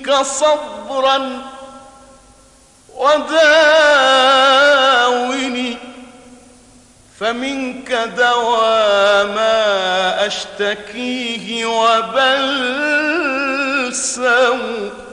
منك صبرا وداوني، فمنك دوا ما أشتكيه وبلسم